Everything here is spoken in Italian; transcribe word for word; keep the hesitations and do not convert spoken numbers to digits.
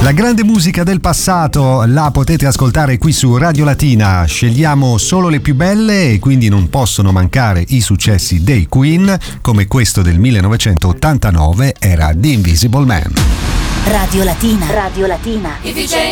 La grande musica del passato la potete ascoltare qui su Radio Latina. Scegliamo solo le più belle e quindi non possono mancare i successi dei Queen, come questo del millenovecentottantanove era The Invisible Man. Radio Latina. Radio Latina. If you change